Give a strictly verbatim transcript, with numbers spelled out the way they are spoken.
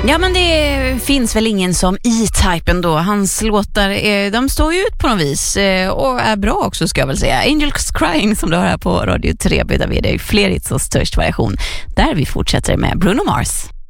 Ja, men det finns väl ingen som E-Type då. Hans låtar, eh, de står ju ut på något vis eh, och är bra också, ska jag väl säga. Angels Crying som du har här på Radio tre B, där vi är fler hits och störst variation. Där vi fortsätter med Bruno Mars.